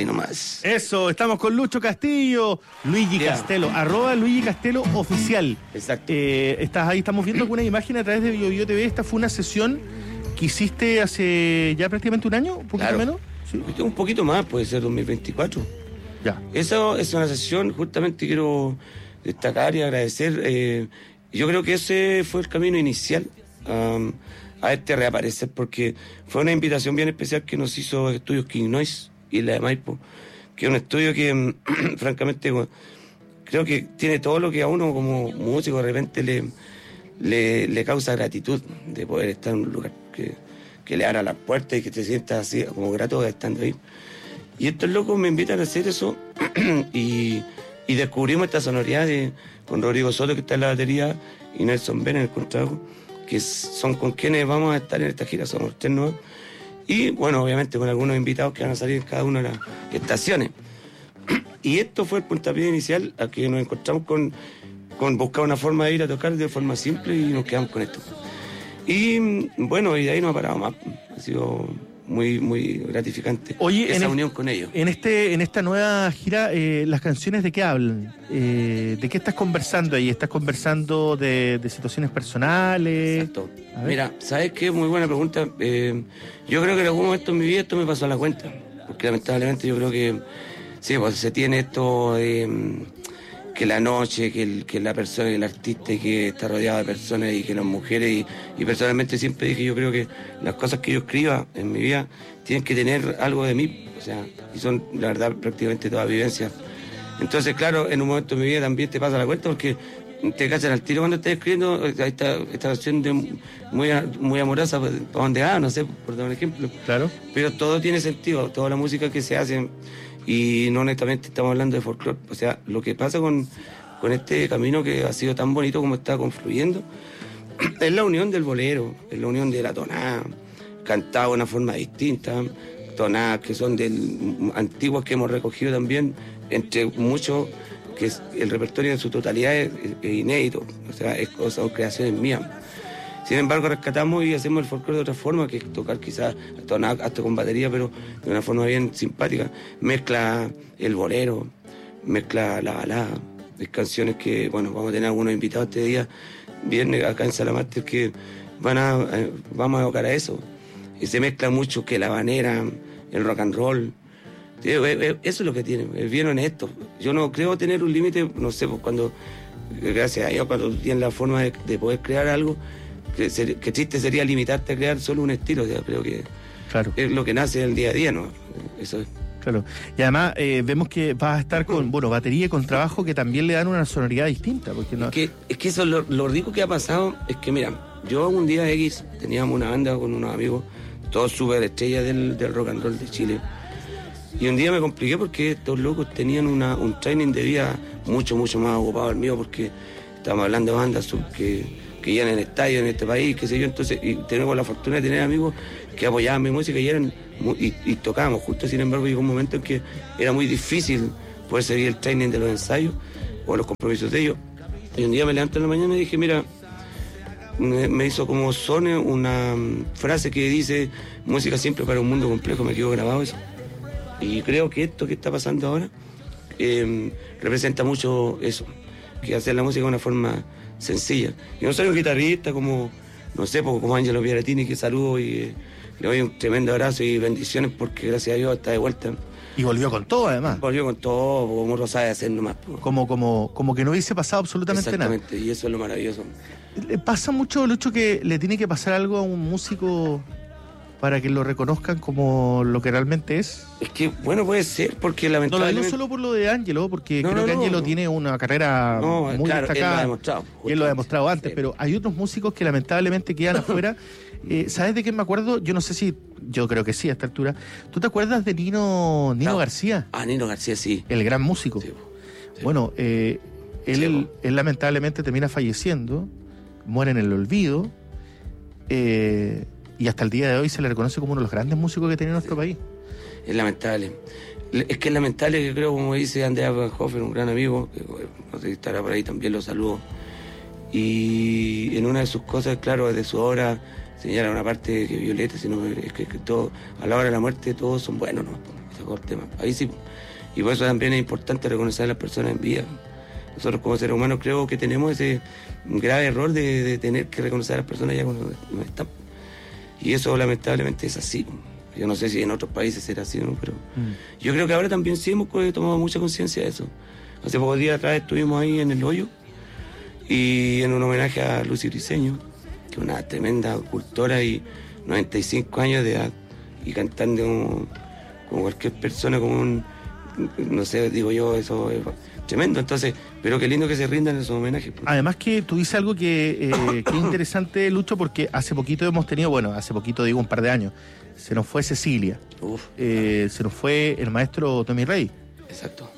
ahí nomás. Eso, estamos con Lucho Castillo, Luigi Castelo, @Luigi Castelo oficial. Exacto. Estás ahí, estamos viendo algunas imágenes a través de BioBio TV. Esta fue una sesión que hiciste hace ya prácticamente un año, un poquito menos. ¿Sí? Un poquito más, puede ser 2024. Ya. Eso es una sesión, justamente quiero destacar y agradecer. Yo creo que ese fue el camino inicial a este reaparecer, porque fue una invitación bien especial que nos hizo Estudios King Noise y la de Maipo, que es un estudio que francamente creo que tiene todo lo que a uno como músico de repente le causa gratitud de poder estar en un lugar que le abra las puertas y que te sientas así como grato estando ahí. Y estos locos me invitan a hacer eso y descubrimos esta sonoridad con Rodrigo Soto, que está en la batería, y Nelson Ben en el contrabajo, que son con quienes vamos a estar en esta gira. Somos 3 nuevos. Y bueno, obviamente con algunos invitados que van a salir en cada una de las estaciones. Y esto fue el puntapié inicial a que nos encontramos con buscar una forma de ir a tocar de forma simple, y nos quedamos con esto. Y bueno, y de ahí no ha parado más. Ha sido muy, muy gratificante. Oye, esa unión con ellos. En esta nueva gira, ¿las canciones de qué hablan? ¿De qué estás conversando ahí? ¿Estás conversando de situaciones personales? Exacto. Mira, ¿sabes qué? Muy buena pregunta. Yo creo que en algún momento en mi vida esto me pasó a la cuenta, porque lamentablemente yo creo que sí, pues se tiene esto de que la noche, que la persona, que el artista, y que está rodeado de personas, y que las mujeres, y personalmente siempre dije, yo creo que las cosas que yo escriba en mi vida tienen que tener algo de mí, o sea, y son la verdad prácticamente todas vivencias. Entonces, claro, en un momento de mi vida también te pasa la cuenta, porque te cachan al tiro cuando estás escribiendo esta versión muy amorosa, para donde no sé, por dar un ejemplo. Claro. Pero todo tiene sentido, toda la música que se hace. Y no honestamente estamos hablando de folclore. O sea, lo que pasa con este camino que ha sido tan bonito como está confluyendo es la unión del bolero, es la unión de la tonada, cantada de una forma distinta, tonadas que son antiguas que hemos recogido también, entre muchos, que el repertorio en su totalidad es inédito, o sea, son creaciones mías. Sin embargo, rescatamos y hacemos el folclore de otra forma, que es tocar quizás hasta con batería, pero de una forma bien simpática. Mezcla el bolero, mezcla la balada. Hay canciones que, bueno, vamos a tener algunos invitados este día, viernes, acá en Salamaster, que vamos a evocar a eso. Y se mezcla mucho que la habanera, el rock and roll. Eso es lo que tiene, es bien honesto. Yo no creo tener un límite, no sé, pues gracias a Dios, cuando tienes la forma de poder crear algo, que triste sería limitarte a crear solo un estilo. O sea, creo que claro, es lo que nace en el día a día, ¿no? Eso es. Claro. Y además vemos que vas a estar con batería y con trabajo que también le dan una sonoridad distinta. Porque no... es que eso, lo rico que ha pasado es que, mira, yo un día X teníamos una banda con unos amigos, todos súper estrellas del rock and roll de Chile. Y un día me compliqué porque estos locos tenían un training de vida mucho, mucho más ocupado del mío, porque estábamos hablando de bandas que llenan estadios en este país, qué sé yo. Entonces, y tenemos la fortuna de tener amigos que apoyaban mi música y tocábamos justo. Sin embargo, llegó un momento en que era muy difícil poder seguir el training de los ensayos o los compromisos de ellos. Y un día me levanté en la mañana y dije, mira, me hizo como Sone una frase que dice: música siempre para un mundo complejo. Me quedó grabado eso. Y creo que esto que está pasando ahora representa mucho eso, que hacer la música de una forma sencilla. Y no soy un guitarrista como, no sé, como Angelo Pieratini, que saludo y le doy un tremendo abrazo y bendiciones, porque gracias a Dios está de vuelta. Y volvió con todo, además. Volvió con todo, como lo sabe hacer nomás. Como que no hubiese pasado absolutamente nada. Exactamente, y eso es lo maravilloso. ¿Le pasa mucho, Lucho, que le tiene que pasar algo a un músico para que lo reconozcan como lo que realmente es? Es que, bueno, puede ser, porque lamentablemente... No solo por lo de Ángelo, porque creo que Ángelo tiene una carrera muy destacada. Él lo ha demostrado. Y él lo ha demostrado antes, sí. Pero hay otros músicos que lamentablemente quedan afuera. ¿Sabes de qué me acuerdo? Yo no sé si... Yo creo que sí, a esta altura. ¿Tú te acuerdas de Nino García? Nino García, sí. El gran músico. Sí. Bueno, él lamentablemente termina falleciendo, muere en el olvido, y hasta el día de hoy se le reconoce como uno de los grandes músicos que tiene nuestro país. Es lamentable. Es que es lamentable, que creo, como dice Andrea Van Hofer, un gran amigo, que no sé si estará por ahí, también lo saludo. Y en una de sus cosas, claro, de su obra, señalar una parte que violeta, sino es que todo, a la hora de la muerte todos son buenos, ¿no? Ese es el tema. Ahí sí. Y por eso también es importante reconocer a las personas en vida. Nosotros como seres humanos creo que tenemos ese grave error de tener que reconocer a las personas ya cuando no están. Y eso lamentablemente es así. Yo no sé si en otros países será así, ¿no? Pero yo creo que ahora también sí hemos tomado mucha conciencia de eso. Hace pocos días atrás estuvimos ahí en El Hoyo y en un homenaje a Lucy Briceño, que es una tremenda cultora y 95 años de edad, y cantando como cualquier persona, no sé, digo yo, eso es tremendo. Entonces, pero qué lindo que se rindan esos homenajes. Además que tú dices algo que es interesante, Lucho, porque hace poquito hemos tenido, bueno, hace poquito digo un par de años, se nos fue Cecilia, se nos fue el maestro Tommy Rey. Exacto.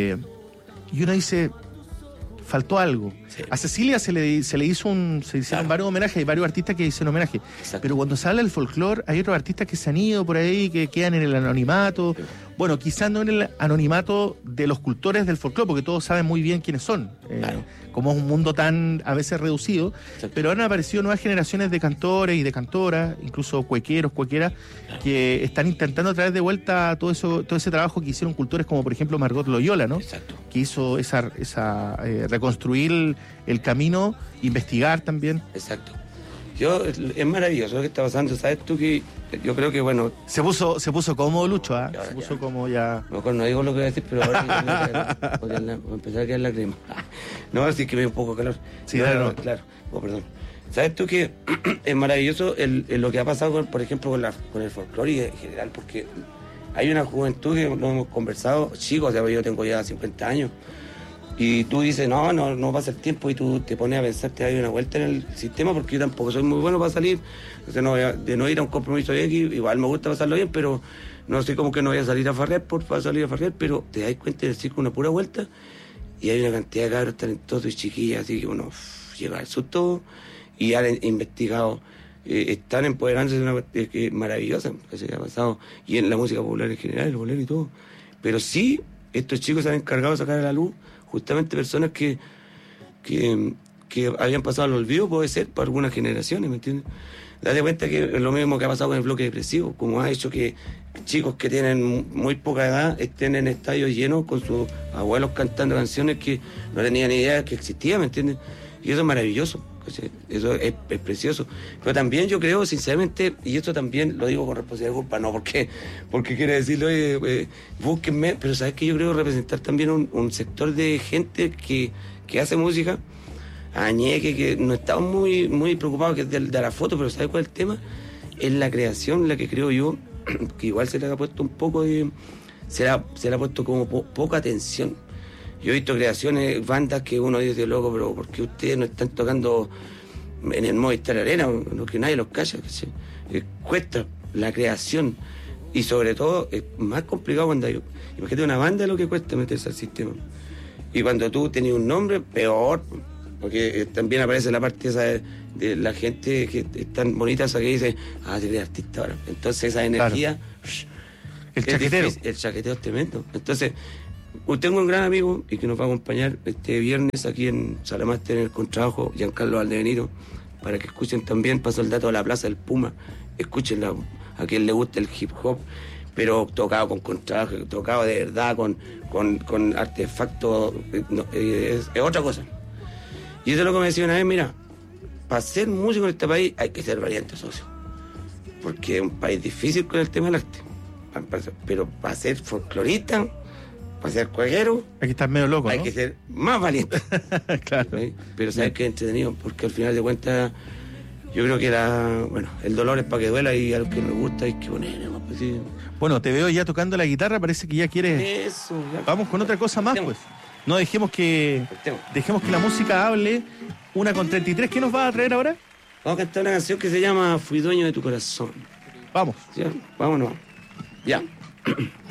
Y uno dice, faltó algo. Sí. A Cecilia se le hicieron varios homenajes, hay varios artistas que hicieron homenaje. Exacto. Pero cuando se habla del folclore, hay otros artistas que se han ido por ahí, que quedan en el anonimato. Sí. Bueno, quizás no en el anonimato de los cultores del folclore, porque todos saben muy bien quiénes son. Claro. Como es un mundo tan a veces reducido. Exacto. Pero han aparecido nuevas generaciones de cantores y de cantoras, incluso cuequeras, claro, que están intentando traer de vuelta todo ese trabajo que hicieron cultores como por ejemplo Margot Loyola, ¿no? Exacto. Que hizo reconstruir el camino, investigar también. Exacto. Es maravilloso lo que está pasando. ¿Sabes tú que yo creo que, bueno... Se puso cómodo, Lucho, ¿eh? Se puso como ya... Mejor no digo lo que voy a decir, pero ahora voy a empezar a quedar la crema. No, así que me da un poco de calor. Sí, claro. Oh, perdón. ¿Sabes tú que es maravilloso lo que ha pasado, por ejemplo, con el folclore y en general? Porque hay una juventud que lo hemos conversado, chicos, o sea, yo tengo ya 50 años, y tú dices, no pasa el tiempo, y tú te pones a pensar, te das una vuelta en el sistema, porque yo tampoco soy muy bueno para salir, entonces de no ir a un compromiso X, igual me gusta pasarlo bien, pero no sé cómo que no voy a salir a farrear para salir a farrear, pero te das cuenta del circo una pura vuelta, y hay una cantidad de cabros talentosos y chiquillas, así que uno llega al susto, y han investigado, están empoderándose de una que maravillosa, que se ha pasado, y en la música popular en general, el bolero y todo, pero sí, estos chicos se han encargado de sacar a la luz justamente personas que habían pasado al olvido, puede ser, por algunas generaciones, ¿me entiendes? Date cuenta que es lo mismo que ha pasado con el bloque depresivo, como ha hecho que chicos que tienen muy poca edad estén en estadios llenos con sus abuelos cantando canciones que no tenían ni idea que existían, ¿me entiendes? Y eso es maravilloso, eso es precioso. Pero también yo creo, sinceramente, y esto también lo digo con responsabilidad de culpa, no porque quiere decirlo, búsquenme, pero sabes que yo creo representar también un sector de gente que hace música, añeque, que no estamos muy preocupados de la foto, pero ¿sabes cuál es el tema? Es la creación, la que creo yo, que igual se le ha puesto un poco se le ha puesto como poca atención. Yo he visto creaciones, bandas que uno dice, loco, pero ¿por qué ustedes no están tocando en el Movistar Arena? Que nadie los calla. Cuesta la creación, y sobre todo es más complicado cuando hay... Imagínate una banda lo que cuesta meterse al sistema. Y cuando tú tenías un nombre, peor, porque también aparece la parte esa de la gente que es tan bonita, esa que dice, te eres artista ahora. Entonces esa energía... Claro. El chaquetero. El chaqueteo es tremendo. Entonces... Tengo un gran amigo y que nos va a acompañar este viernes aquí en Salamaster en el contrabajo, Giancarlo Valdebenito, para que escuchen también. Paso el dato de la Plaza del Puma, escúchenla, a quien le gusta el hip hop, pero tocado con contrabajo, tocado de verdad, con artefactos, es otra cosa. Y eso es lo que me decía una vez, mira, para ser músico en este país hay que ser valiente, socio, porque es un país difícil con el tema del arte, pero para ser folclorista, para ser cueguero, hay que estar medio loco, hay ¿no? que ser más valiente. Claro. ¿Sí? Pero sabes que es entretenido, porque al final de cuentas yo creo que el dolor es para que duela, y a lo que me gusta hay que poner más pues, sí. Bueno, te veo ya tocando la guitarra, parece que ya quieres... Eso, ya. Vamos con otra cosa más, pues. No dejemos que la música hable. 1:33, ¿qué nos va a traer ahora? Vamos a cantar una canción que se llama Fui dueño de tu corazón. Vamos. ¿Sí? Vámonos. Ya.